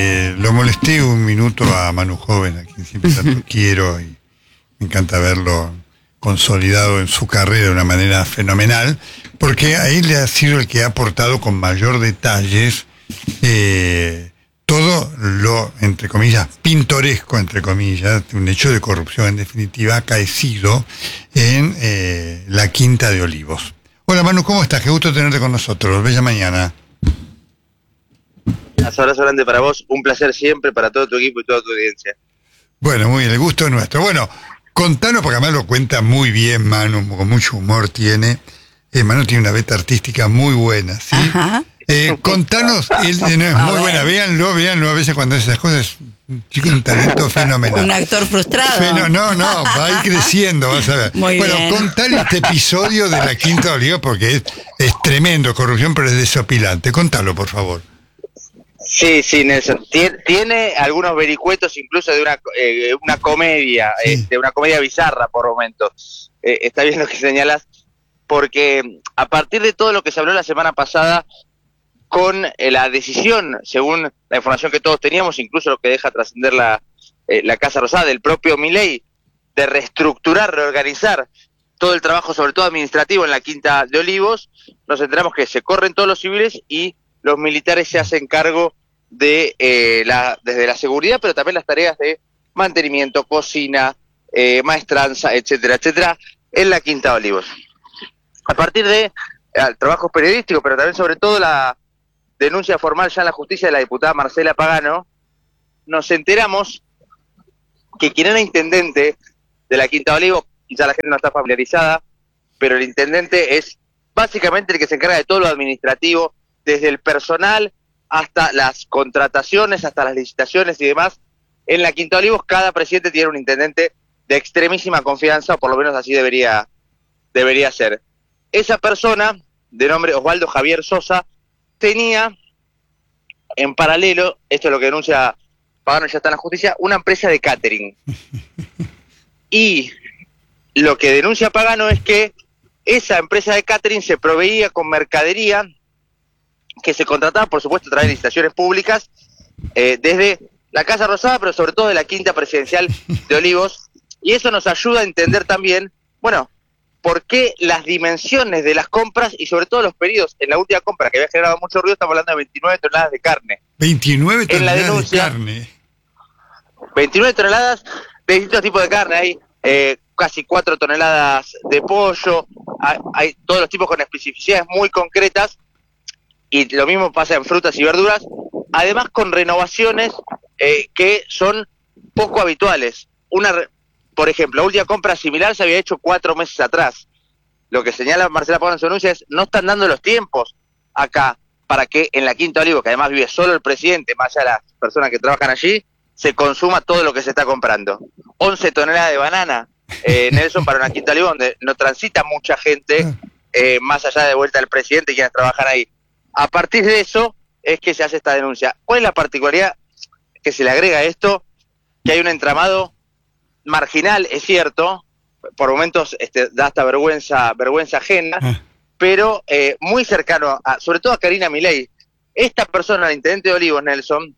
Lo molesté un minuto a Manu Joven, a quien siempre tanto quiero y me encanta verlo consolidado en su carrera de una manera fenomenal, porque a él le ha sido el que ha aportado con mayor detalles todo lo, entre comillas, pintoresco, entre comillas, un hecho de corrupción en definitiva acaecido en la Quinta de Olivos. Hola Manu, ¿cómo estás? Qué gusto tenerte con nosotros. Bella mañana. Un abrazo grande para vos, un placer siempre para todo tu equipo y toda tu audiencia. Bueno, muy bien, el gusto es nuestro. Bueno, contanos, porque además lo cuenta muy bien Manu, con mucho humor tiene. Manu tiene una beta artística muy buena, ¿sí? Ajá. Contanos, no, es muy buena, véanlo, a veces cuando hace esas cosas, un chico un talento fenomenal. Un actor frustrado. No, va a ir creciendo, vas a ver. Muy bueno, bien. contale este episodio de la Quinta de Olivos, porque es tremendo, corrupción, pero es desopilante. Contalo, por favor. Sí, Nelson. Tiene algunos vericuetos incluso de una comedia, Sí. una comedia bizarra por momentos. Está bien lo que señalas, porque a partir de todo lo que se habló la semana pasada, con la decisión, según la información que todos teníamos, incluso lo que deja trascender la Casa Rosada, del propio Milei, de reestructurar, reorganizar todo el trabajo, sobre todo administrativo, en la Quinta de Olivos, nos enteramos que se corren todos los civiles y los militares se hacen cargo de desde la seguridad, pero también las tareas de mantenimiento, cocina, maestranza, etcétera, etcétera, en la Quinta de Olivos. A partir de trabajos periodísticos, pero también sobre todo la denuncia formal ya en la justicia de la diputada Marcela Pagano, nos enteramos que quien era intendente de la Quinta de Olivos, quizá la gente no está familiarizada, pero el intendente es básicamente el que se encarga de todo lo administrativo, desde el personal hasta las contrataciones, hasta las licitaciones y demás. En la Quinta de Olivos cada presidente tiene un intendente de extremísima confianza, o por lo menos así debería ser. Esa persona, de nombre Osvaldo Javier Sosa, tenía en paralelo, esto es lo que denuncia Pagano, ya está en la justicia, una empresa de catering. Y lo que denuncia Pagano es que esa empresa de catering se proveía con mercadería que se contrataba, por supuesto, a través de licitaciones públicas, desde la Casa Rosada, pero sobre todo de la Quinta Presidencial de Olivos, y eso nos ayuda a entender también, bueno, por qué las dimensiones de las compras y sobre todo los pedidos en la última compra, que había generado mucho ruido, estamos hablando de 29 toneladas de carne. 29 En la toneladas denuncia, de carne. 29 toneladas de distintos tipos de carne, hay casi 4 toneladas de pollo, hay todos los tipos con especificidades muy concretas, y lo mismo pasa en frutas y verduras, además con renovaciones que son poco habituales. Por ejemplo, la última compra similar se había hecho 4 meses atrás. Lo que señala Marcela Pagano en su denuncia es, no están dando los tiempos acá para que en la Quinta de Olivos, que además vive solo el presidente, más allá de las personas que trabajan allí, se consuma todo lo que se está comprando. 11 toneladas de banana, Nelson, para una Quinta de Olivos donde no transita mucha gente, más allá de vuelta del presidente y quienes trabajan ahí. A partir de eso es que se hace esta denuncia. ¿Cuál es la particularidad que se le agrega a esto? Que hay un entramado marginal, es cierto, por momentos da hasta vergüenza ajena, pero muy cercano, sobre todo a Karina Milei. Esta persona, el intendente de Olivos, Nelson,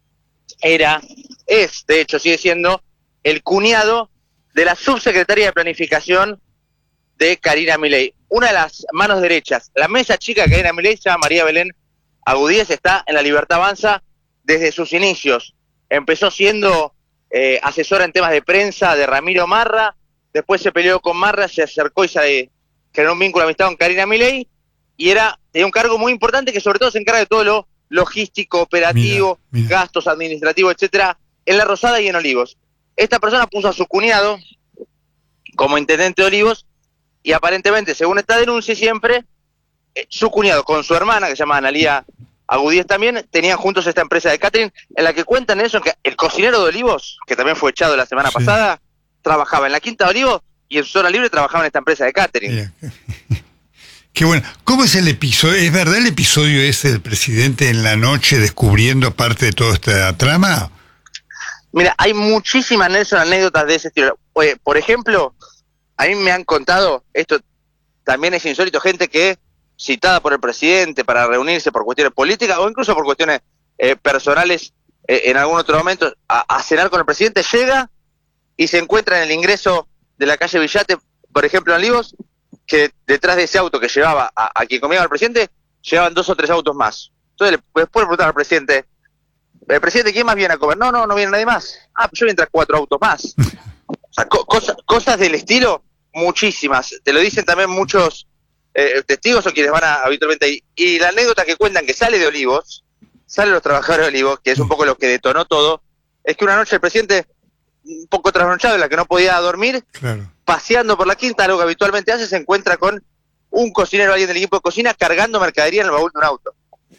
de hecho, sigue siendo el cuñado de la subsecretaria de Planificación de Karina Milei. Una de las manos derechas, la mesa chica de Karina Milei, se llama María Belén Agudíez, está en la Libertad Avanza desde sus inicios. Empezó siendo asesora en temas de prensa de Ramiro Marra, después se peleó con Marra, se acercó y se generó un vínculo de amistad con Karina Milei, y tenía un cargo muy importante que sobre todo se encarga de todo lo logístico, operativo, Mira. gastos administrativos, etcétera, en La Rosada y en Olivos. Esta persona puso a su cuñado como intendente de Olivos, y aparentemente, según esta denuncia siempre, su cuñado con su hermana, que se llama Analía Agudíez también, tenían juntos esta empresa de catering, en la que cuentan eso, que el cocinero de Olivos, que también fue echado la semana pasada, trabajaba en la Quinta de Olivos y en su zona libre trabajaba en esta empresa de catering. Mira. Qué bueno. ¿Cómo es el episodio? ¿Es verdad el episodio ese del presidente en la noche descubriendo parte de toda esta trama? Mira, hay muchísimas, Nelson, anécdotas de ese estilo. Por ejemplo, a mí me han contado, esto también es insólito, gente que citada por el presidente para reunirse por cuestiones políticas o incluso por cuestiones personales en algún otro momento, a cenar con el presidente, llega y se encuentra en el ingreso de la calle Villate, por ejemplo en Olivos, que detrás de ese auto que llevaba a quien comía al presidente, llegaban 2 o 3 autos más. Entonces después le preguntaron al presidente, ¿quién más viene a comer? No viene nadie más. Pues yo voy a entrar 4 autos más. O sea, cosas del estilo, muchísimas. Te lo dicen también muchos testigos o quienes van habitualmente ahí. Y la anécdota que cuentan que sale de Olivos, salen los trabajadores de Olivos, que es un poco lo que detonó todo, es que una noche el presidente, un poco trasnochado, en la que no podía dormir, Claro. paseando por la quinta, algo que habitualmente hace, se encuentra con un cocinero, alguien del equipo de cocina, cargando mercadería en el baúl de un auto.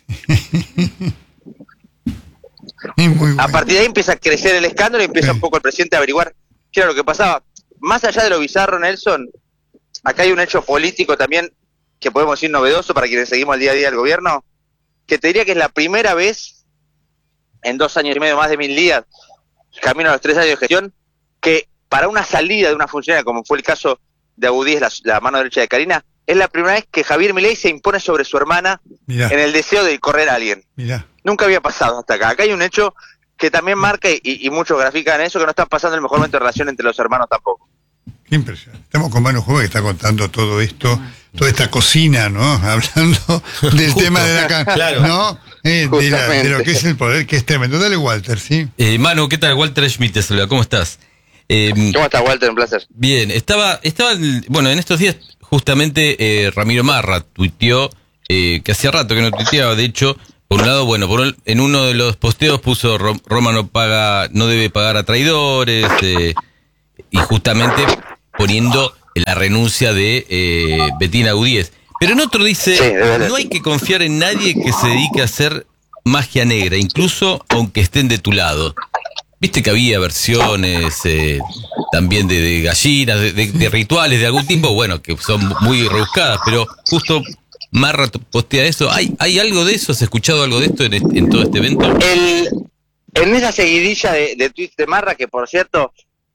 Muy bueno. A partir de ahí empieza a crecer el escándalo y empieza un poco el presidente a averiguar qué era lo que pasaba. Más allá de lo bizarro, Nelson, acá hay un hecho político también que podemos decir novedoso para quienes seguimos el día a día del gobierno, que te diría que es la primera vez en 2 años y medio, más de 1000 días, camino a los 3 años de gestión, que para una salida de una funcionaria, como fue el caso de Agudíes, la mano derecha de Karina, es la primera vez que Javier Milei se impone sobre su hermana en el deseo de correr a alguien. Mirá. Nunca había pasado hasta acá. Acá hay un hecho que también marca y muchos grafican eso, que no están pasando el mejor momento de relación entre los hermanos tampoco. Qué impresionante. Estamos con Manu Joven que está contando todo esto, toda esta cocina, ¿no? Hablando del tema de la claro. ¿no? De lo que es el poder, que es tremendo. Dale, Walter, ¿sí? Manu, ¿qué tal? Walter Schmidt te saluda, ¿cómo estás? ¿Cómo estás, Walter? Un placer. Bien, bueno, en estos días justamente Ramiro Marra tuiteó, que hacía rato que no tuiteaba, de hecho, por un lado, bueno, en uno de los posteos puso Roma no debe pagar a traidores, y justamente poniendo la renuncia de Bettina Agudíes. Pero en otro dice, Sí, no hay que confiar en nadie que se dedique a hacer magia negra, incluso aunque estén de tu lado. Viste que había versiones también de gallinas, de rituales de algún tipo, bueno, que son muy rebuscadas, pero justo Marra postea eso. ¿Hay algo de eso? ¿Has escuchado algo de esto en todo este evento? En esa seguidilla de tweets de Marra, que por cierto,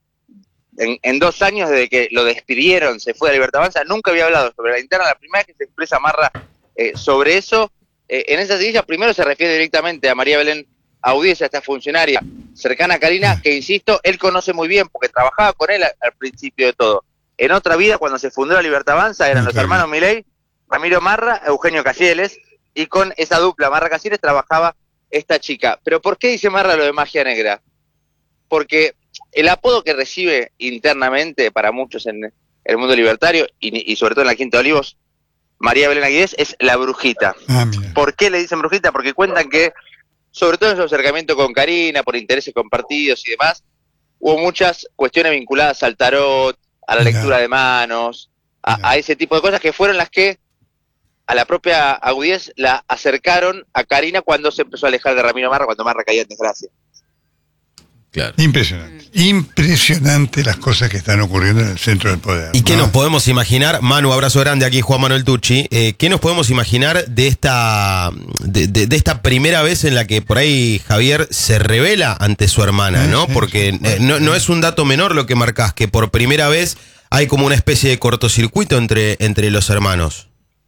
en 2 años desde que lo despidieron, se fue a Libertad Avanza, nunca había hablado sobre la interna. La primera vez que se expresa Marra sobre eso, en esa seguidilla primero se refiere directamente a María Belén Agudíes, a esta funcionaria cercana a Karina, que insisto, él conoce muy bien porque trabajaba con él al principio de todo. En otra vida, cuando se fundó la Libertad Avanza, eran los hermanos Milei, Ramiro Marra, Eugenio Casieles, y con esa dupla Marra Casieles trabajaba esta chica. Pero ¿por qué dice Marra lo de magia negra? Porque el apodo que recibe internamente para muchos en el mundo libertario y sobre todo en la Quinta de Olivos, María Belén Agudíes, es la brujita. ¿Por qué le dicen brujita? Porque cuentan que, sobre todo en su acercamiento con Karina, por intereses compartidos y demás, hubo muchas cuestiones vinculadas al tarot, a la lectura de manos, a ese tipo de cosas que fueron las que a la propia Agudíes la acercaron a Karina cuando se empezó a alejar de Ramiro Marra, cuando Marra caía en desgracia. Claro. Impresionante las cosas que están ocurriendo en el centro del poder. ¿Y qué nos podemos imaginar? Manu, abrazo grande, aquí Juan Manuel Tucci. ¿Qué nos podemos imaginar de esta primera vez en la que por ahí Javier se revela ante su hermana, ¿no? Porque no es un dato menor lo que marcás, que por primera vez hay como una especie de cortocircuito entre los hermanos.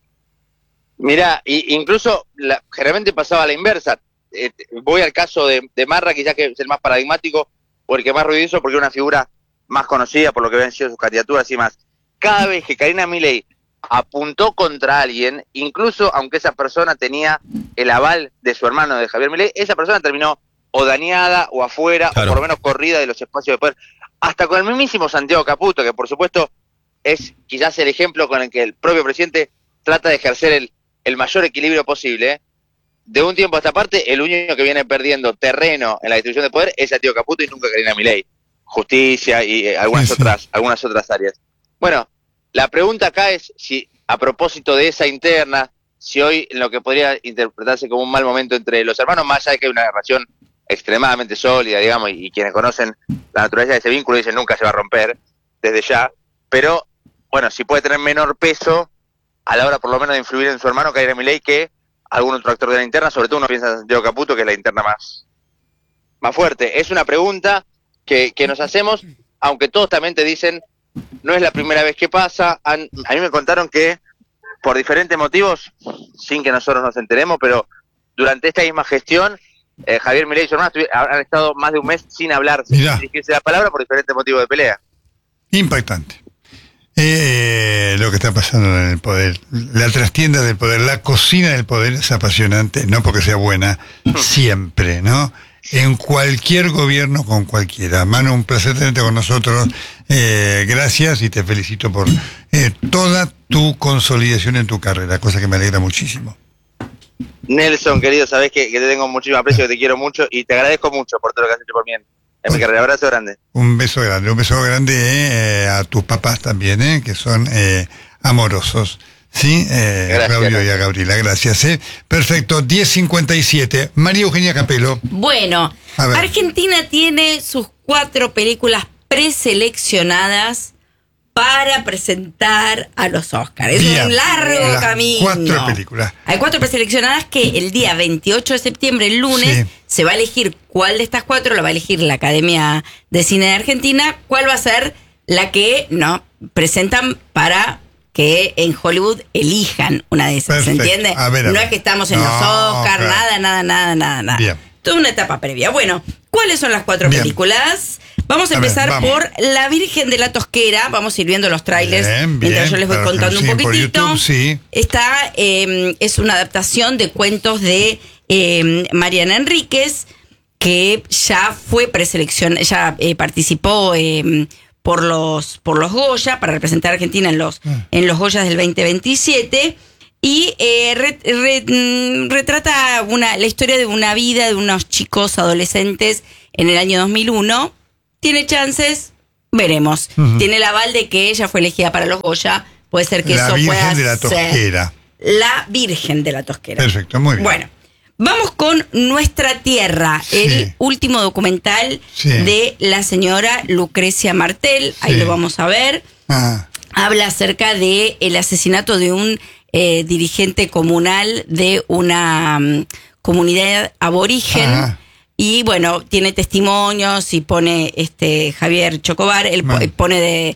Mirá, incluso generalmente pasaba a la inversa. Voy al caso de Marra, quizás que es el más paradigmático o el que más ruidoso, porque es una figura más conocida por lo que habían sido sus candidaturas y más. Cada vez que Karina Milei apuntó contra alguien, incluso aunque esa persona tenía el aval de su hermano, de Javier Milei, esa persona terminó o dañada o afuera, claro, o por lo menos corrida de los espacios de poder. Hasta con el mismísimo Santiago Caputo, que por supuesto es quizás el ejemplo con el que el propio presidente trata de ejercer el mayor equilibrio posible. De un tiempo a esta parte, el único que viene perdiendo terreno en la distribución de poder es Santiago Caputo y nunca Karina Milei. Justicia y algunas otras áreas. Bueno, la pregunta acá es si, a propósito de esa interna, si hoy en lo que podría interpretarse como un mal momento entre los hermanos, más allá de que hay una relación extremadamente sólida, digamos, y quienes conocen la naturaleza de ese vínculo dicen nunca se va a romper desde ya, pero bueno, si puede tener menor peso a la hora por lo menos de influir en su hermano Karina Milei que algún otro actor de la interna, sobre todo uno piensa en Santiago Caputo, que es la interna más fuerte. Es una pregunta que nos hacemos, aunque todos también te dicen, no es la primera vez que pasa. A mí me contaron que por diferentes motivos, sin que nosotros nos enteremos, pero durante esta misma gestión, Javier Milei y su hermana han estado más de un mes sin hablar, sin Mirá. dirigirse la palabra por diferentes motivos de pelea. Impactante. Lo que está pasando en el poder, la trastienda del poder, la cocina del poder es apasionante, no porque sea buena, siempre, ¿no? En cualquier gobierno, con cualquiera. Manu, un placer tenerte con nosotros. Gracias y te felicito por toda tu consolidación en tu carrera, cosa que me alegra muchísimo. Nelson, querido, sabés que te tengo muchísimo aprecio, que te quiero mucho y te agradezco mucho por todo lo que has hecho por mí en mi carrera. Abrazo grande. Un beso grande a tus papás también, que son amorosos. ¿Sí? Gracias, Claudio y a Gabriela, gracias. Perfecto, 10:57. María Eugenia Capelo. Bueno, Argentina tiene sus 4 películas preseleccionadas para presentar a los Oscars. Es un largo camino. 4 películas. Hay 4 preseleccionadas que el día 28 de septiembre, el lunes, se va a elegir cuál de estas 4 la va a elegir la Academia de Cine de Argentina, cuál va a ser la que presentan para que en Hollywood elijan una de esas. Perfecto. ¿Se entiende? No es que estamos en los Oscars, nada. Bien. Toda una etapa previa. Bueno, ¿cuáles son las 4 películas? Vamos a empezar por La Virgen de la Tosquera. Vamos a ir viendo los trailers mientras yo les voy contando un poquitito. Por YouTube, Esta es una adaptación de cuentos de Mariana Enríquez, que ya fue preseleccionada, ya participó por los Goya para representar a Argentina en los Goyas del 2027. Y retrata la historia de una vida de unos chicos adolescentes en el año 2001. ¿Tiene chances? Veremos. Tiene el aval de que ella fue elegida para los Goya. Puede ser que eso pueda ser. La Virgen de la Tosquera. La Virgen de la Tosquera. Perfecto, muy bien. Bueno, vamos con Nuestra Tierra, el último documental de la señora Lucrecia Martel. Ahí lo vamos a ver. Habla acerca de el asesinato de un dirigente comunal de una comunidad aborigen. Y bueno, tiene testimonios y pone Javier Chocobar, él pone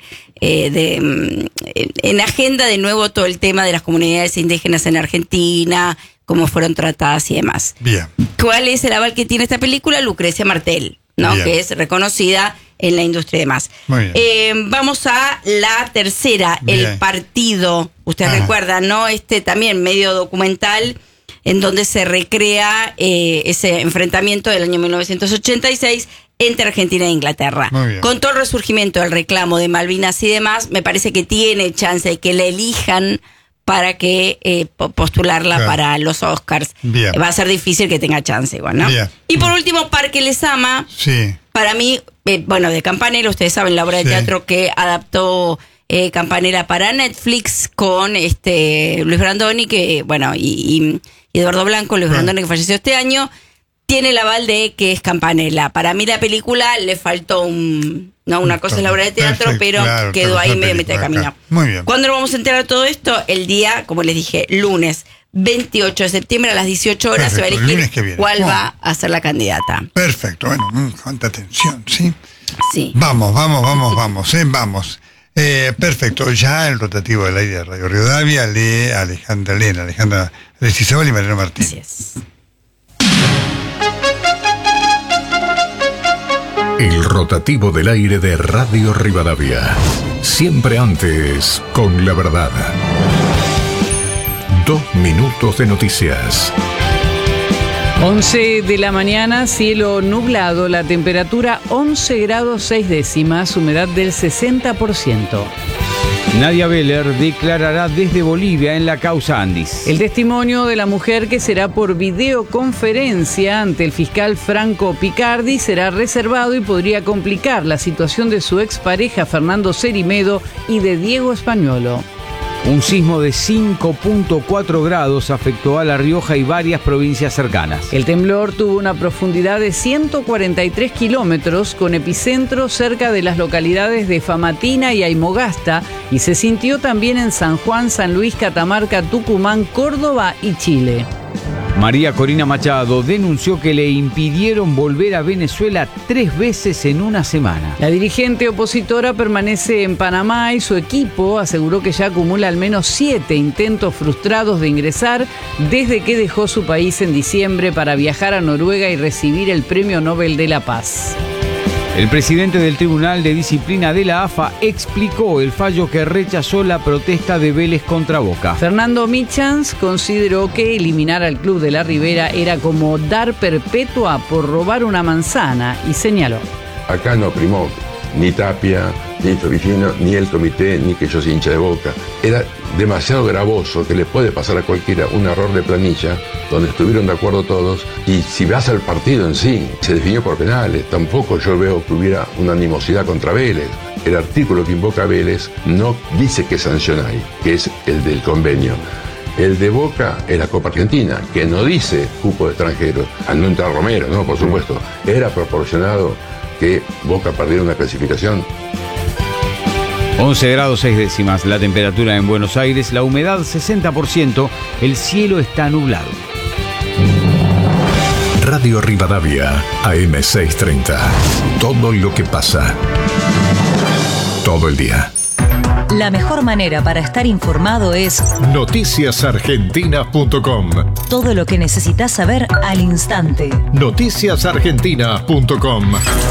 en agenda de nuevo todo el tema de las comunidades indígenas en Argentina, cómo fueron tratadas y demás. Bien. ¿Cuál es el aval que tiene esta película? Lucrecia Martel, ¿no? Que es reconocida en la industria y demás. Muy bien. Vamos a la tercera, El Partido. Ustedes recuerdan, ¿no? También medio documental en donde se recrea ese enfrentamiento del año 1986 entre Argentina e Inglaterra. Con todo el resurgimiento del reclamo de Malvinas y demás, me parece que tiene chance de que la elijan para que postularla para los Oscars. Va a ser difícil que tenga chance igual, ¿no? Y por último, Parque les ama. Para mí, de Campanella, ustedes saben, la obra de teatro que adaptó Campanella para Netflix con Luis Brandoni, que y Eduardo Blanco, Luis Brandoni, que falleció este año, tiene el aval de que es Campanella. Para mí la película le faltó una cosa es la obra de teatro, pero quedó ahí medio mitad de camino. Muy bien. ¿Cuándo nos vamos a enterar todo esto? El día, como les dije, lunes 28 de septiembre a las 18 horas se va a elegir cuál va a ser la candidata. Perfecto, bueno, cuánta atención, ¿sí? Sí. Vamos. Perfecto, ya el rotativo del aire de Radio Rivadavia lee Alejandra Lestizabal y Mariano Martín. Así es. El rotativo del aire de Radio Rivadavia. Siempre antes, con la verdad. 2 minutos de noticias. 11 de la mañana, cielo nublado, la temperatura 11 grados 6 décimas, humedad del 60%. Nadia Beller declarará desde Bolivia en la causa Andis. El testimonio de la mujer, que será por videoconferencia ante el fiscal Franco Picardi, será reservado y podría complicar la situación de su expareja Fernando Cerimedo y de Diego Españolo. Un sismo de 5.4 grados afectó a La Rioja y varias provincias cercanas. El temblor tuvo una profundidad de 143 kilómetros, con epicentro cerca de las localidades de Famatina y Aymogasta, y se sintió también en San Juan, San Luis, Catamarca, Tucumán, Córdoba y Chile. María Corina Machado denunció que le impidieron volver a Venezuela 3 veces en una semana. La dirigente opositora permanece en Panamá y su equipo aseguró que ya acumula al menos 7 intentos frustrados de ingresar desde que dejó su país en diciembre para viajar a Noruega y recibir el Premio Nobel de la Paz. El presidente del Tribunal de Disciplina de la AFA explicó el fallo que rechazó la protesta de Vélez contra Boca. Fernando Michans consideró que eliminar al Club de la Ribera era como dar perpetua por robar una manzana y señaló: acá no primó ni Tapia, ni Torricino, ni el comité, ni que yo soy hincha de Boca. Era demasiado gravoso, que le puede pasar a cualquiera un error de planilla, donde estuvieron de acuerdo todos, y si vas al partido en sí, se definió por penales. Tampoco yo veo que hubiera una animosidad contra Vélez. El artículo que invoca a Vélez no dice qué sanción hay, que es el del convenio. El de Boca es la Copa Argentina, que no dice cupo de extranjeros. Al no entrar Romero, ¿no? Por supuesto. Era proporcionado que Boca perdiera una clasificación. 11 grados 6 décimas la temperatura en Buenos Aires, la humedad 60%, el cielo está nublado. Radio Rivadavia, AM630. Todo lo que pasa. Todo el día. La mejor manera para estar informado es noticiasargentina.com. Todo lo que necesitas saber al instante. Noticiasargentina.com.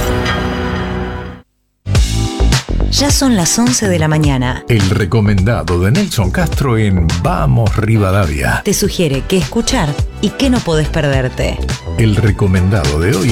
Ya son las 11 de la mañana. El recomendado de Nelson Castro en Vamos Rivadavia. Te sugiere qué escuchar y qué no podés perderte. El recomendado de hoy